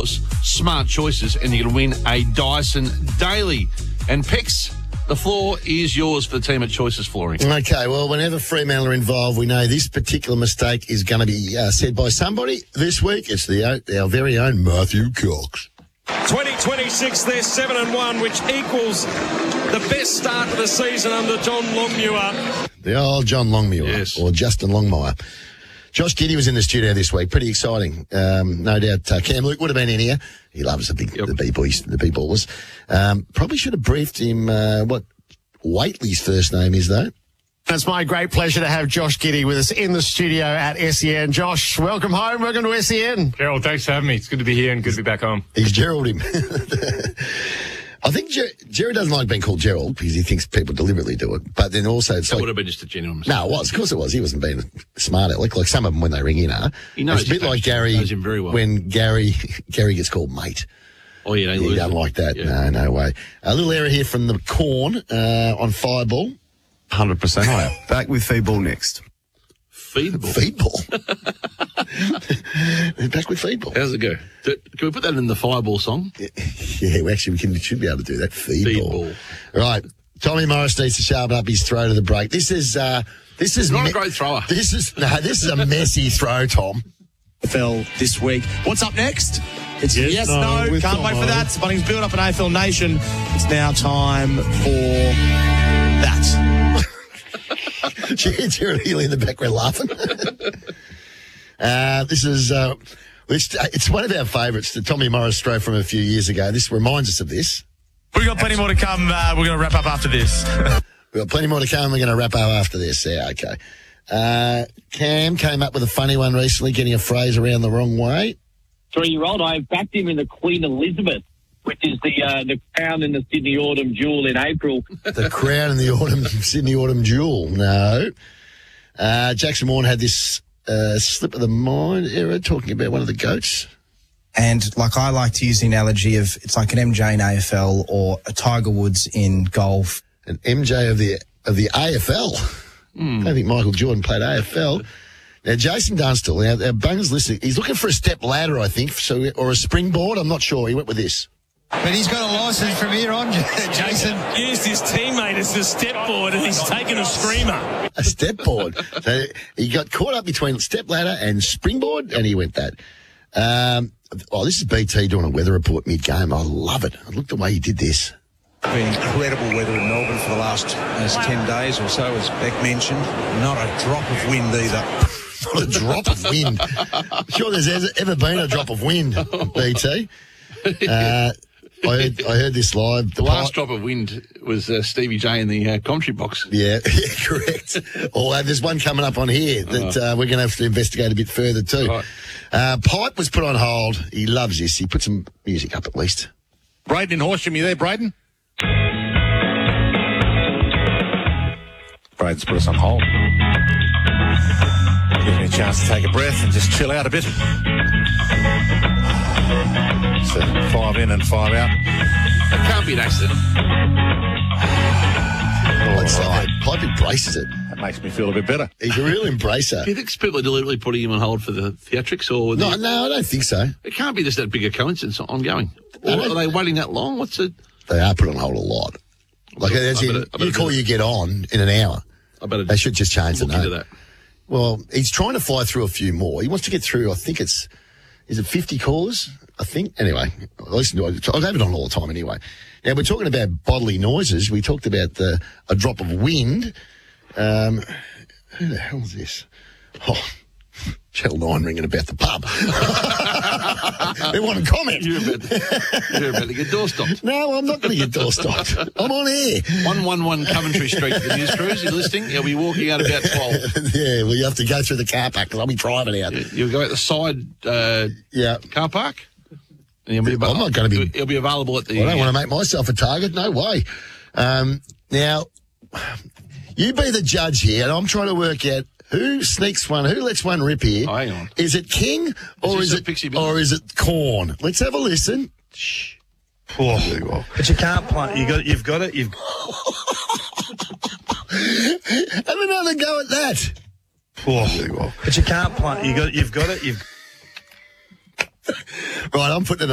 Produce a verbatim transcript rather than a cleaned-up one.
yours, smart choices, and you can win a Dyson Daily. And Pix, the floor is yours for the team at Choices Flooring. Okay, well, whenever Fremantle are involved, we know this particular mistake is going to be uh, said by somebody. This week, it's the our very own Matthew Cox. twenty twenty-six, they're seven and one, which equals the best start to the season under John Longmuir. The old John Longmuir, yes. Or Justin Longmire. Josh Giddey was in the studio this week. Pretty exciting. Um, no doubt uh, Cam Luke would have been in here. He loves the big, yep. the B-boys, the B-ballers. Um, probably should have briefed him uh, what Waitley's first name is, though. It's my great pleasure to have Josh Giddey with us in the studio at S E N. Josh, welcome home. Welcome to S E N. Gerald, thanks for having me. It's good to be here and good to be back home. He's Gerald him. I think Ger- Gerald doesn't like being called Gerald because he thinks people deliberately do it. But then also it's That like... would have been just a genuine mistake. No, it was. Of course it was. He wasn't being smart. Like, like some of them when they ring in are. He knows it's a bit his like coach. Gary He knows him very well. when Gary Gary gets called mate. Oh, yeah, He doesn't like that. Yeah. No, no way. A little error here from the Corn uh, on Fireball. one hundred percent higher. Back with feedball next. Feedball. Feedball. Back with feedball. How's it go? Do- Can we put that in the Fireball song? Yeah, we actually we can, should be able to do that. Feedball. Feedball. Right. Tommy Morris needs to sharpen up his throw to the break. This is uh, this is Not a great thrower. This is no, this is a messy throw, Tom. Fell this week. What's up next? It's yes, Yes, no, no, with can't wait Tomo. for that. Bunnings build up an A F L Nation. It's now time for that. Jared Healy in the background laughing. uh, this is uh, it's, it's one of our favourites, the Tommy Morris throw from a few years ago. This reminds us of this. We've got plenty more to come. Uh, we're going to wrap up after this. We've got plenty more to come. We're going to wrap up after this. Yeah, okay. Uh, Cam came up with a funny one recently, getting a phrase around the wrong way. Three-year-old, I backed him in the Queen Elizabeth, which is the uh, the crown in the Sydney Autumn Jewel in April. The crown in the autumn Sydney Autumn Jewel. No. Uh, Jackson Warren had this uh, slip of the mind error talking about one of the goats. And like I like to use the analogy of it's like an M J in A F L or a Tiger Woods in golf. An M J of the of the A F L. Mm. I don't think Michael Jordan played A F L. Now, Jason Dunstall, our, our bunger's listening. He's looking for a step ladder, I think, so or a springboard. I'm not sure. He went with this. But he's got a licence from here on, Jason. Used his teammate as the step board and he's taken a screamer. A step board. So he got caught up between step ladder and springboard, and he went that. Um, oh, this is B T doing a weather report mid-game. I love it. Look the way he did this. Been incredible weather in Melbourne for the last uh, ten days or so, as Beck mentioned. Not a drop of wind either. Not a drop of wind. I'm sure there's ever been a drop of wind, B T. Uh, I heard, I heard this live. The, the last drop of wind was uh, Stevie J in the uh, commentary box. Yeah, yeah, correct. Although there's one coming up on here that uh, we're going to have to investigate a bit further too. Right. Uh, Pipe was put on hold. He loves this. He put some music up at least. Braden in Horsham, you there, Braden? Braden's put us on hold. Give me a chance to take a breath and just chill out a bit. So five in and five out. It can't be an accident. Oh, it's right. Pipe embraces it. That makes me feel a bit better. He's a real embracer. Do you think people are deliberately putting him on hold for the theatrics? Or no, the, no, I don't think so. It can't be just that big a coincidence ongoing. Or are they waiting that long? What's it? They are put on hold a lot. Like, as in, better, you call you get on in an hour. I better they should just change the name. That. Well, he's trying to fly through a few more. He wants to get through, I think it's, is it fifty callers? I think. Anyway, I listen to it. I have it on all the time anyway. Now, we're talking about bodily noises. We talked about the a drop of wind. Um, who the hell is this? Oh, Channel nine ringing about the pub. They want to comment. You're about to, you're about to get door stopped. No, I'm not going to get door stopped. I'm on air. one one one Coventry Street for the news crews. You're listening. You'll be walking out about twelve. Yeah, well, you have to go through the car park because I'll be driving out. You'll go out the side uh, yeah. car park. And you'll be I'm not going to be... It'll be available at the... I don't want to make myself a target. No way. Um, now, you be the judge here, and I'm trying to work out who sneaks one, who lets one rip here. Oh, hang on. Is it King or is, is it Pixie or is it Corn? Let's have a listen. Shh. Oh, but you can't play. You got. You've got it. You've. Have another go at that. Oh, but you can't play. You got. You've got it. You've. Right, I'm putting it on.